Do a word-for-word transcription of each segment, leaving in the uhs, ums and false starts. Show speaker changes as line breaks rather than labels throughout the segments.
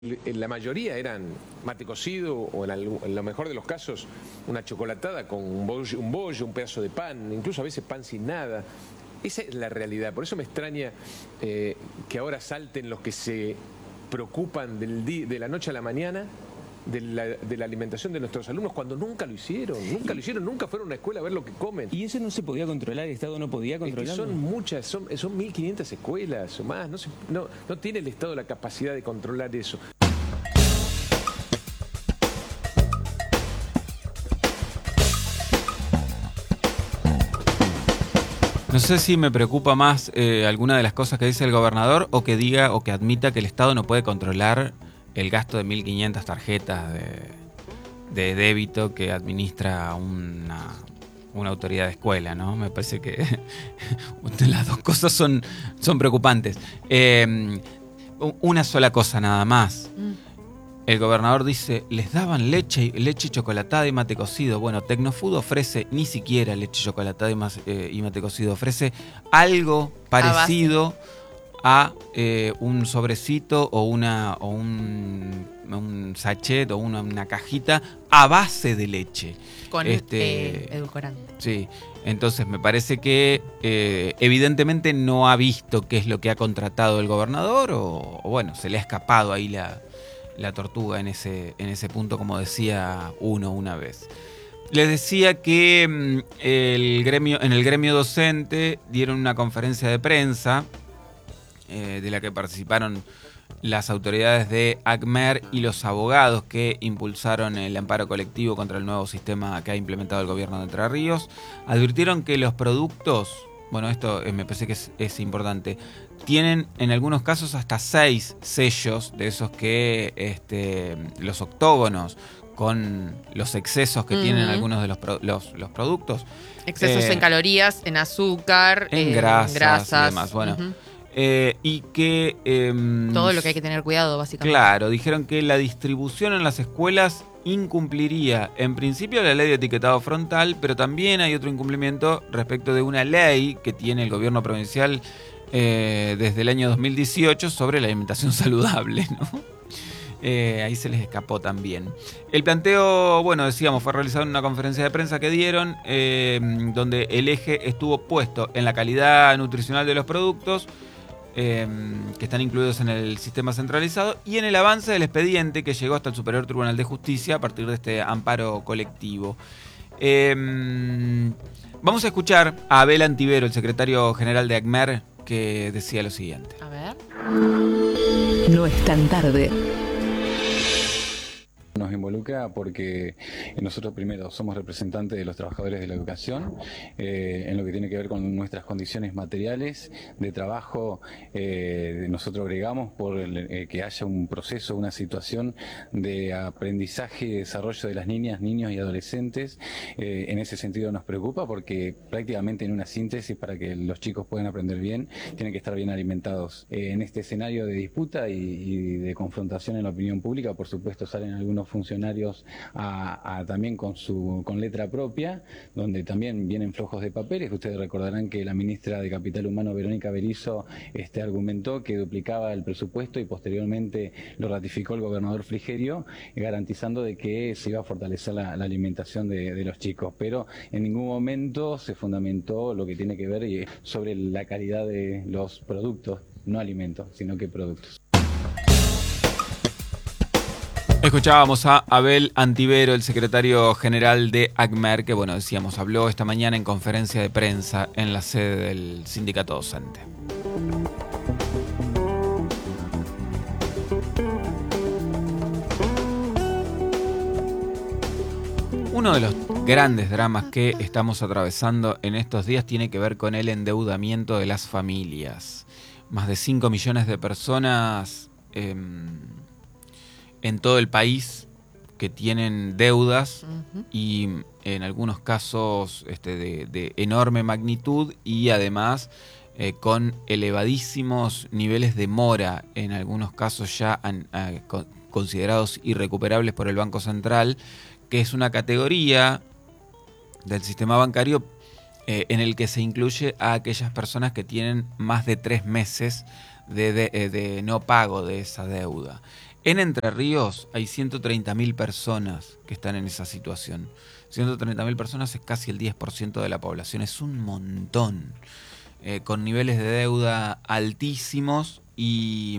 La mayoría eran mate cocido o en, algún, en lo mejor de los casos una chocolatada con un bollo, un bollo, un pedazo de pan, incluso a veces pan sin nada. Esa es la realidad. Por eso me extraña eh, que ahora salten los que se preocupan del día, de la noche a la mañana de la, de la alimentación de nuestros alumnos cuando nunca lo hicieron, nunca lo hicieron, nunca fueron a una escuela a ver lo que comen.
¿Y eso no se podía controlar? ¿El Estado no podía controlarlo?
Es que son muchas, son, son mil quinientas escuelas o más, no, se, no, no tiene el Estado la capacidad de controlar eso.
No sé si me preocupa más eh, alguna de las cosas que dice el gobernador o que diga o que admita que el Estado no puede controlar el gasto de mil quinientas tarjetas de, de débito que administra una, una autoridad de escuela, ¿no? Me parece que las dos cosas son, son preocupantes. Eh, una sola cosa nada más. El gobernador dice, les daban leche, leche chocolatada y mate cocido. Bueno, Tecnofood ofrece ni siquiera leche chocolatada y, más, eh, y mate cocido. Ofrece algo parecido a, a eh, un sobrecito o, una, o un, un sachet o una, una cajita a base de leche.
Con este, eh, edulcorante.
Sí, entonces me parece que eh, evidentemente no ha visto qué es lo que ha contratado el gobernador o, o bueno, se le ha escapado ahí la... la tortuga en ese, en ese punto, como decía uno una vez. Les decía que mmm, el gremio, en el gremio docente dieron una conferencia de prensa eh, de la que participaron las autoridades de ACMER y los abogados que impulsaron el amparo colectivo contra el nuevo sistema que ha implementado el gobierno de Entre Ríos. Advirtieron que los productos, bueno, esto me parece que es, es importante, tienen en algunos casos hasta seis sellos de esos que este, los octógonos con los excesos que uh-huh. tienen algunos de los, pro, los, los productos.
Excesos eh, en calorías, en azúcar,
en,
en
grasas,
grasas
y demás. Bueno,
uh-huh.
eh, y que... Eh,
todo lo que hay que tener cuidado, básicamente.
Claro, dijeron que la distribución en las escuelas incumpliría en principio la ley de etiquetado frontal, pero también hay otro incumplimiento respecto de una ley que tiene el gobierno provincial eh, desde el año dos mil dieciocho sobre la alimentación saludable, ¿no? Eh, ahí se les escapó también. El planteo, bueno, decíamos, fue realizado en una conferencia de prensa que dieron, eh, donde el eje estuvo puesto en la calidad nutricional de los productos, Eh, que están incluidos en el sistema centralizado y en el avance del expediente que llegó hasta el Superior Tribunal de Justicia a partir de este amparo colectivo. Eh, vamos a escuchar a Abel Antivero, el secretario general de ACMER, que decía lo siguiente.
A ver.
No es tan tarde.
Nos involucra porque nosotros primero somos representantes de los trabajadores de la educación eh, en lo que tiene que ver con nuestras condiciones materiales de trabajo. Eh, nosotros bregamos por el, eh, que haya un proceso, una situación de aprendizaje y desarrollo de las niñas, niños y adolescentes. Eh, en ese sentido nos preocupa porque prácticamente en una síntesis, para que los chicos puedan aprender bien, tienen que estar bien alimentados. Eh, en este escenario de disputa y, y de confrontación en la opinión pública, por supuesto salen algunos funcionarios a, a, también con su con letra propia, donde también vienen flojos de papeles. Ustedes recordarán que la ministra de Capital Humano, Verónica Berizo, este, argumentó que duplicaba el presupuesto y posteriormente lo ratificó el gobernador Frigerio, garantizando de que se iba a fortalecer la, la alimentación de, de los chicos, pero en ningún momento se fundamentó lo que tiene que ver sobre la calidad de los productos, no alimentos, sino que productos.
Escuchábamos a Abel Antivero, el secretario general de ACMER, que, bueno, decíamos, habló esta mañana en conferencia de prensa en la sede del sindicato docente. Uno de los grandes dramas que estamos atravesando en estos días tiene que ver con el endeudamiento de las familias. Más de cinco millones de personas Eh, en todo el país que tienen deudas uh-huh. y en algunos casos este, de, de enorme magnitud y además eh, con elevadísimos niveles de mora, en algunos casos ya han, eh, con, considerados irrecuperables por el Banco Central, que es una categoría del sistema bancario eh, en el que se incluye a aquellas personas que tienen más de tres meses de, de, de no pago de esa deuda. En Entre Ríos hay ciento treinta mil personas que están en esa situación. ciento treinta mil personas es casi el diez por ciento de la población, es un montón. Eh, con niveles de deuda altísimos y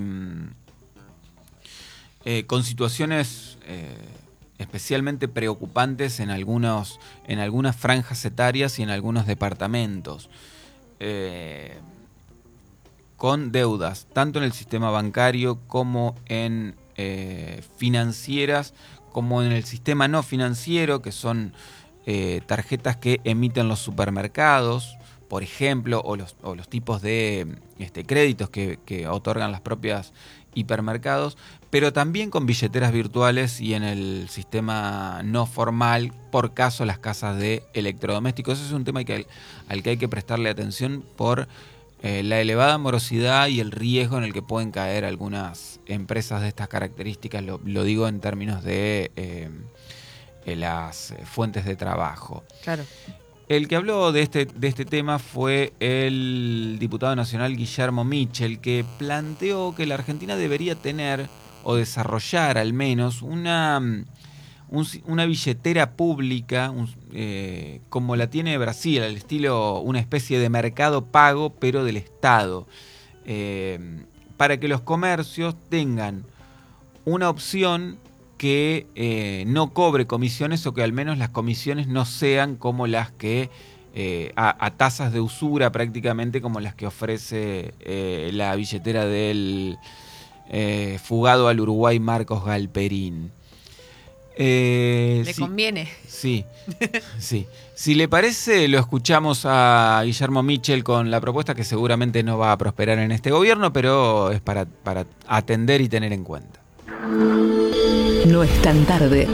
eh, con situaciones eh, especialmente preocupantes en, algunos, en algunas franjas etarias y en algunos departamentos. Eh, con deudas, tanto en el sistema bancario como en eh, financieras, como en el sistema no financiero, que son eh, tarjetas que emiten los supermercados, por ejemplo, o los, o los tipos de este, créditos que, que otorgan las propias hipermercados, pero también con billeteras virtuales y en el sistema no formal, por caso las casas de electrodomésticos. Ese es un tema que, al, al que hay que prestarle atención por eh, la elevada morosidad y el riesgo en el que pueden caer algunas empresas de estas características, lo, lo digo en términos de eh, eh, las fuentes de trabajo.
Claro.
El que habló de este, de este tema fue el diputado nacional Guillermo Michel, que planteó que la Argentina debería tener o desarrollar al menos una, un, una billetera pública un, eh, como la tiene Brasil, al estilo una especie de mercado pago pero del Estado, eh, para que los comercios tengan una opción que eh, no cobre comisiones o que al menos las comisiones no sean como las que, eh, a, a tasas de usura prácticamente como las que ofrece eh, la billetera del eh, fugado al Uruguay Marcos Galperín. Eh,
le
sí,
conviene.
Sí, sí. Si le parece, lo escuchamos a Guillermo Michel con la propuesta que seguramente no va a prosperar en este gobierno, pero es para, para atender y tener en cuenta.
No es tan tarde.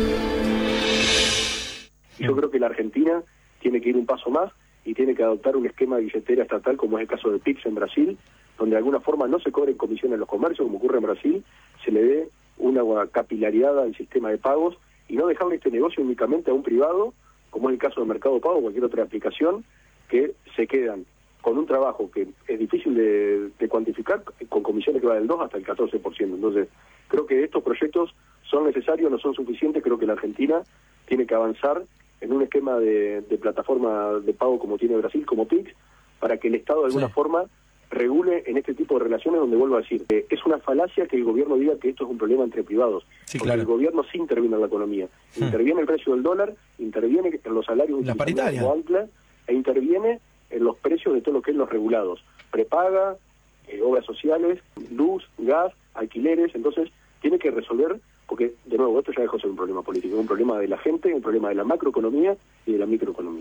Yo creo que la Argentina tiene que ir un paso más y tiene que adoptar un esquema de billetera estatal como es el caso de Pix en Brasil, donde de alguna forma no se cobren comisiones a los comercios como ocurre en Brasil, se le dé una capilaridad al sistema de pagos y no dejarle este negocio únicamente a un privado, como es el caso de Mercado Pago o cualquier otra aplicación, que se quedan con un trabajo que es difícil de, de cuantificar, con comisiones que van del dos hasta el catorce por ciento. Entonces, creo que estos proyectos son necesarios, no son suficientes. Creo que la Argentina tiene que avanzar en un esquema de, de plataforma de pago como tiene Brasil, como Pix, para que el Estado de alguna sí. forma regule en este tipo de relaciones, donde vuelvo a decir, eh, es una falacia que el gobierno diga que esto es un problema entre privados,
sí,
porque
claro.
el gobierno sí interviene en la economía, hmm. interviene el precio del dólar, interviene en los salarios
la paritaria
como ancla, e interviene en los precios de todo lo que es los regulados, prepaga, eh, obras sociales, luz, gas, alquileres. Entonces tiene que resolver, porque de nuevo esto ya dejó de ser un problema político, es un problema de la gente, un problema de la macroeconomía y de la microeconomía.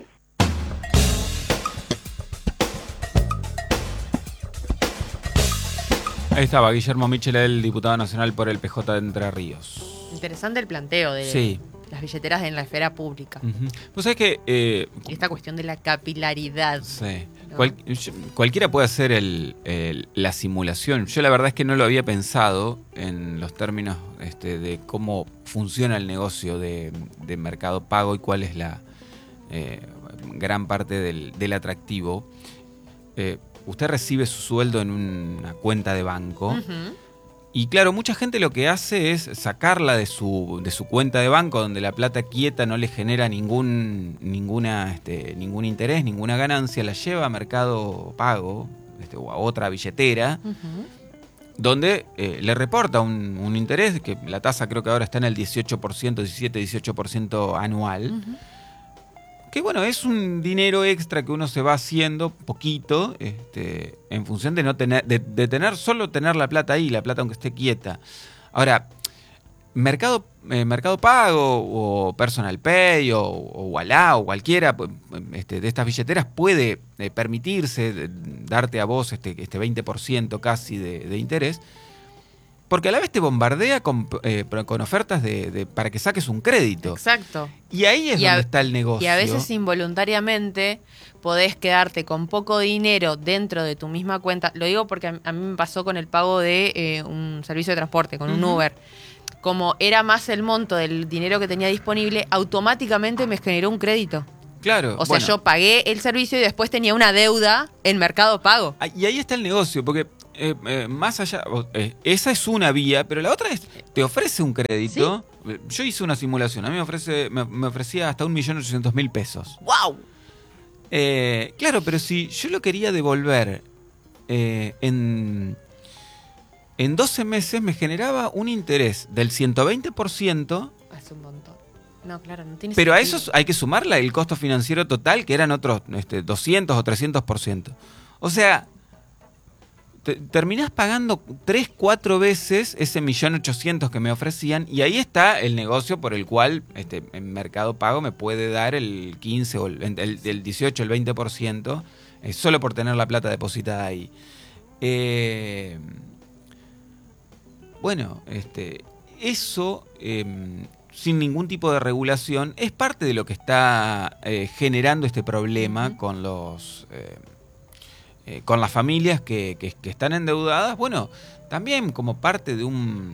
Ahí estaba Guillermo Michel, el diputado nacional por el P J de Entre Ríos.
Interesante el planteo de
sí.
las billeteras en la esfera pública.
Uh-huh. Pues es que eh,
esta cuestión de la capilaridad.
Sí.
¿No?
Cual, cualquiera puede hacer el, el, la simulación. Yo la verdad es que no lo había pensado en los términos este, de cómo funciona el negocio de, de Mercado Pago y cuál es la eh, gran parte del, del atractivo. Eh, Usted recibe su sueldo en una cuenta de banco uh-huh. y claro, mucha gente lo que hace es sacarla de su, de su cuenta de banco donde la plata quieta no le genera ningún, ninguna, este, ningún interés, ninguna ganancia, la lleva a Mercado Pago este, o a otra billetera uh-huh. donde eh, le reporta un, un interés, que la tasa creo que ahora está en el dieciocho por ciento, diecisiete, dieciocho por ciento anual. Uh-huh. Que bueno, es un dinero extra que uno se va haciendo poquito, este, en función de no tener, de, de tener solo tener la plata ahí, la plata aunque esté quieta. Ahora, Mercado, eh, Mercado Pago o Personal Pay o, o Ualá o cualquiera este, de estas billeteras puede eh, permitirse de, darte a vos este, este veinte por ciento casi de, de interés. Porque a la vez te bombardea con, eh, con ofertas de, de, para que saques un crédito.
Exacto.
Y ahí es y donde a, está el negocio.
Y a veces involuntariamente podés quedarte con poco dinero dentro de tu misma cuenta. Lo digo porque a, a mí me pasó con el pago de eh, un servicio de transporte, con uh-huh. un Uber. Como era más el monto del dinero que tenía disponible, automáticamente me generó un crédito.
Claro.
O sea, bueno. yo pagué el servicio y después tenía una deuda en Mercado Pago.
Y ahí está el negocio, porque eh, eh, más allá, eh, esa es una vía, pero la otra es, te ofrece un crédito. ¿Sí? Yo hice una simulación, a mí me ofrece me, me ofrecía hasta un millón ochocientos mil pesos.
¡Wow!
Eh, claro, pero si yo lo quería devolver eh, en, en doce meses, me generaba un interés del ciento veinte por ciento.
Es un montón. No, claro, no tiene
Pero
sentido.
a eso hay que sumarle el costo financiero total, que eran otros este, doscientos o trescientos por ciento. O sea, te, terminás pagando tres, cuatro veces ese millón ochocientos que me ofrecían, y ahí está el negocio por el cual este, en Mercado Pago me puede dar el quince o el, el, el dieciocho, el veinte por ciento, eh, solo por tener la plata depositada ahí. Eh, bueno, este, eso... Eh, sin ningún tipo de regulación, es parte de lo que está eh, generando este problema uh-huh. con los eh, eh, con las familias que, que, que están endeudadas. Bueno, también como parte de un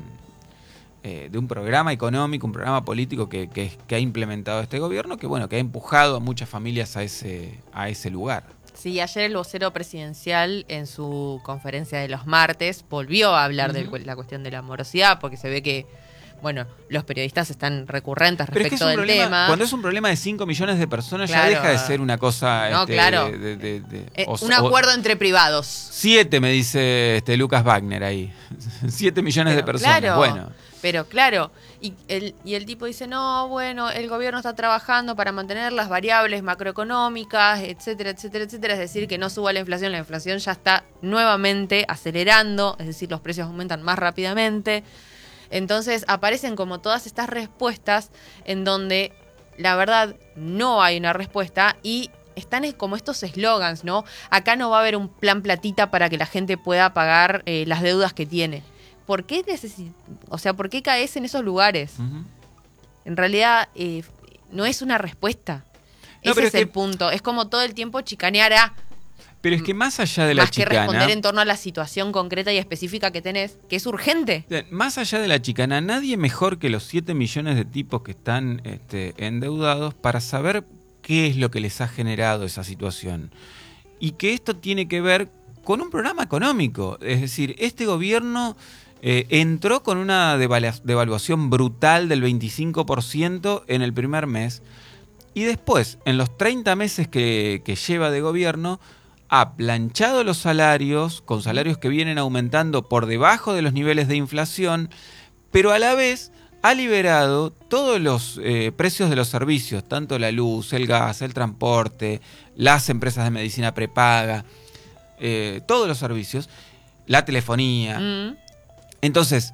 eh, de un programa económico, un programa político que, que, que ha implementado este gobierno, que bueno, que ha empujado a muchas familias a ese a ese lugar.
Sí, ayer el vocero presidencial en su conferencia de los martes volvió a hablar uh-huh. de la cuestión de la morosidad, porque se ve que bueno, los periodistas están recurrentes
Pero
respecto
es que
del
problema,
tema.
Cuando es un problema de cinco millones de personas,
claro.
ya deja de ser una cosa...
No,
este,
claro.
De, de, de, de,
eh,
o,
un acuerdo
o,
entre privados.
Siete, me dice este Lucas Wagner ahí. Siete millones
pero,
de personas.
Claro,
bueno.
Pero claro, y el, y el tipo dice, no, bueno, el gobierno está trabajando para mantener las variables macroeconómicas, etcétera, etcétera, etcétera. Es decir, que no suba la inflación. La inflación ya está nuevamente acelerando, es decir, los precios aumentan más rápidamente. Entonces aparecen como todas estas respuestas en donde la verdad no hay una respuesta y están como estos eslogans, ¿no? Acá no va a haber un plan platita para que la gente pueda pagar eh, las deudas que tiene. ¿Por qué necesi- o sea, ¿por qué caes en esos lugares? Uh-huh. En realidad eh, no es una respuesta. No, Ese es, es el que... punto. Es como todo el tiempo chicanear a...
Pero es que más allá de la
más
chicana...
Más que responder en torno a la situación concreta y específica que tenés, que es urgente.
Más allá de la chicana, nadie mejor que los siete millones de tipos que están este, endeudados para saber qué es lo que les ha generado esa situación. Y que esto tiene que ver con un programa económico. Es decir, este gobierno eh, entró con una devaluación brutal del veinticinco por ciento en el primer mes. Y después, en los treinta meses que, que lleva de gobierno... ha planchado los salarios, con salarios que vienen aumentando por debajo de los niveles de inflación, pero a la vez ha liberado todos los eh, precios de los servicios, tanto la luz, el gas, el transporte, las empresas de medicina prepaga, eh, todos los servicios, la telefonía. Mm. Entonces...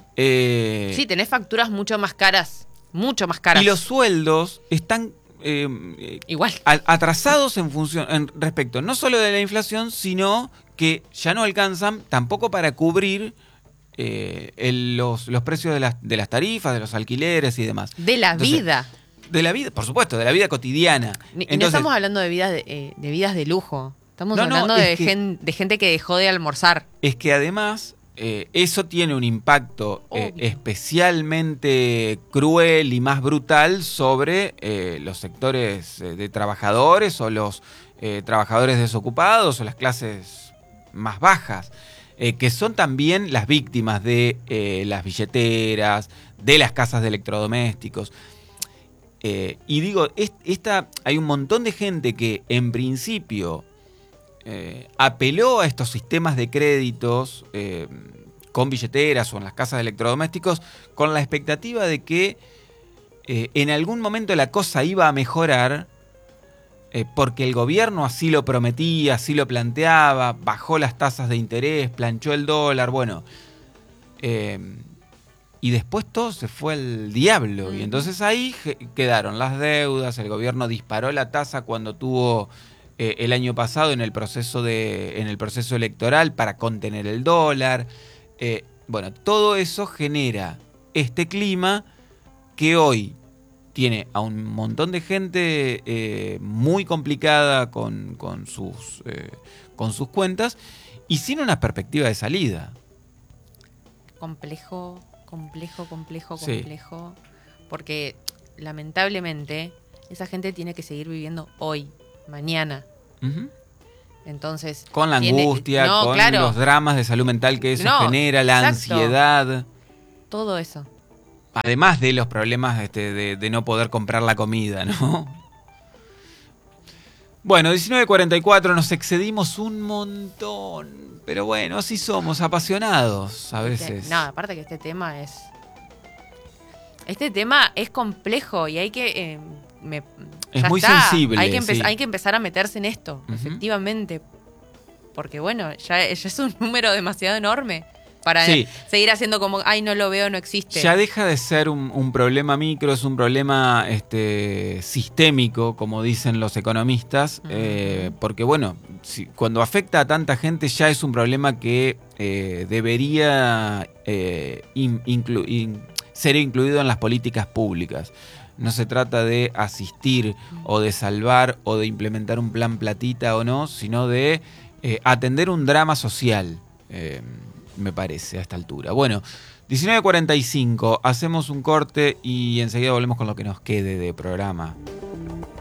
Eh,
sí, tenés facturas mucho más caras, mucho más caras.
Y los sueldos están... Eh,
igual
atrasados en función en respecto no solo de la inflación, sino que ya no alcanzan tampoco para cubrir eh, el, los, los precios de las, de las tarifas, de los alquileres y demás.
De la
Entonces,
vida.
De la vida, por supuesto, de la vida cotidiana.
Y Entonces, no estamos hablando de vidas de, eh, de vidas de lujo. Estamos
no,
hablando
no,
de,
que,
gen, de gente que dejó de almorzar.
Es que además... Eh, eso tiene un impacto eh, especialmente cruel y más brutal sobre eh, los sectores eh, de trabajadores o los eh, trabajadores desocupados o las clases más bajas, eh, que son también las víctimas de eh, las billeteras, de las casas de electrodomésticos. Eh, y digo, es, esta, hay un montón de gente que en principio... Eh, apeló a estos sistemas de créditos eh, con billeteras o en las casas de electrodomésticos con la expectativa de que eh, en algún momento la cosa iba a mejorar eh, porque el gobierno así lo prometía, así lo planteaba, bajó las tasas de interés, planchó el dólar, bueno, eh, y después todo se fue al diablo. Uh-huh. Y entonces ahí quedaron las deudas, el gobierno disparó la tasa cuando tuvo... Eh, el año pasado en el proceso de en el proceso electoral para contener el dólar. Eh, bueno, todo eso genera este clima que hoy tiene a un montón de gente eh, muy complicada con, con, sus, eh, con sus cuentas y sin una perspectiva de salida.
Complejo, complejo, complejo,
sí.
complejo. Porque lamentablemente esa gente tiene que seguir viviendo hoy, mañana.
Uh-huh.
Entonces,
Con la
tiene-
angustia,
no,
con
claro,
los dramas de salud mental que eso
No,
genera, la
exacto.
ansiedad.
todo eso.
Además de los problemas este, de, de no poder comprar la comida, ¿no? Bueno, diecinueve cuarenta y cuatro, nos excedimos un montón. Pero bueno, así somos, apasionados a veces.
No, aparte que este tema es... Este tema es complejo y hay que... eh, me-
Es
ya
muy
está.
sensible,
Hay que, empe-
sí.
hay que empezar a meterse en esto,
Ujú.
efectivamente. Porque bueno, ya, ya es un número demasiado enorme para
Sí.
seguir haciendo como, ay, no lo veo, no existe.
Ya deja de ser un, un problema micro, es un problema este, sistémico, como dicen los economistas,
Ujú.
eh, porque bueno, si, cuando afecta a tanta gente ya es un problema que eh, debería eh, in- inclu- in- ser incluido en las políticas públicas. No se trata de asistir o de salvar o de implementar un plan platita o no, sino de eh, atender un drama social. Eh, me parece, a esta altura. Bueno, diecinueve cuarenta y cinco, hacemos un corte y enseguida volvemos con lo que nos quede de programa.